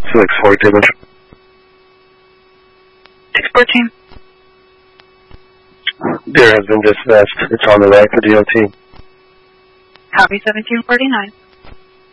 614. 614. Deer has been dispatched. It's on the right for DOT. Copy 1749.